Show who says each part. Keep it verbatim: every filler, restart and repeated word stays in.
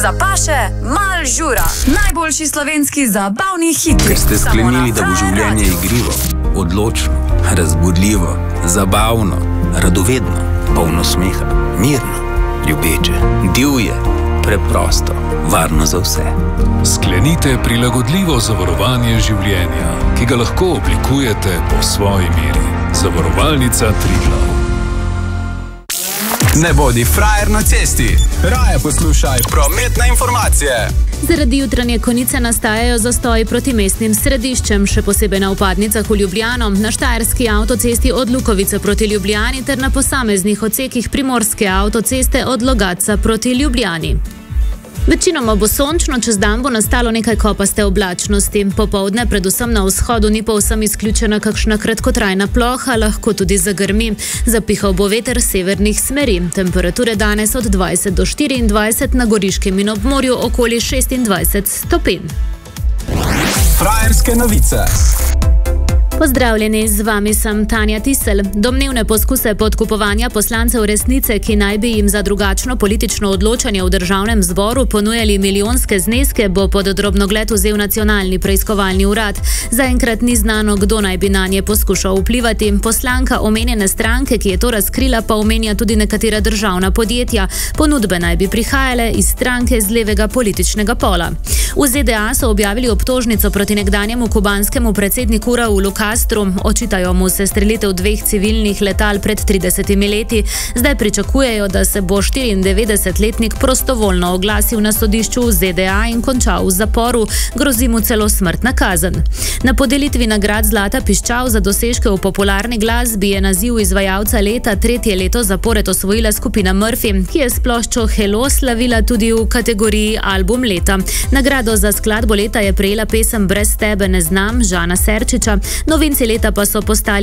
Speaker 1: Zapaše Mal žura. Najboljši slovenski zabavni hit.
Speaker 2: Ker ste sklenili, da bo življenje igrivo, odločno, razburljivo, zabavno, radovedno, polno smeha, mirno, ljubeče, divje, preprosto, varno za vse.
Speaker 3: Sklenite prilagodljivo zavarovanje življenja, ki ga lahko oblikujete po svoji meri. Zavarovalnica Triglav.
Speaker 4: Ne bodi frajer na cesti, raje poslušaj prometne informacije.
Speaker 5: Zaradi jutranje konice nastajajo zastoji proti mestnim središčem, še posebej na vpadnicah v Ljubljano, na štajerski avtocesti od Lukovice proti Ljubljani ter na posameznih odsekih primorske avtoceste od Logatca proti Ljubljani. Večinoma bo sončno, čez dan bo nastalo nekaj kopaste oblačnosti. Popoldne, predvsem na vzhodu, ni povsem izključena kakšna kratkotrajna ploha, lahko tudi zagrmi. Zapihal bo veter severnih smeri. Temperature danes od dvajset do štiriindvajset, na Goriškem in ob morju okoli šestindvajset stopinj.
Speaker 4: Frajerske novice.
Speaker 5: Pozdravljeni, z vami sem Tanja Tisel. Domnevne poskuse podkupovanja poslancev Resnice, ki naj bi jim za drugačno politično odločanje v državnem zboru ponujali milijonske zneske, bo pod drobnogled vzel Nacionalni preiskovalni urad. Zaenkrat ni znano, kdo naj bi nanje poskušal vplivati. Poslanka omenjene stranke, ki je to razkrila, pa omenja tudi nekatera državna podjetja. Ponudbe naj bi prihajale iz stranke z levega političnega pola. V Z D A so objavili obtožnico proti nekdanjemu kubanskemu predsedniku Raulu Castru. Očitajo mu sestrelitev dveh civilnih letal pred tridesetimi leti. Zdaj pričakujejo, da se bo štiriindevetdesetletnik prostovoljno oglasil na sodišču v Z D A in končal v zaporu. Grozi mu celo smrtna kazen. Na podelitvi nagrad Zlata piščal za dosežke v popularni glasbi je naziv izvajalca leta tretje leto zapored osvojila skupina Murphy, ki je s ploščo Hello slavila tudi v kategoriji album leta. Nagrado za skladbo leta je prejela pesem Brez tebe ne znam Žana Serčiča. Novinci leta pa so postali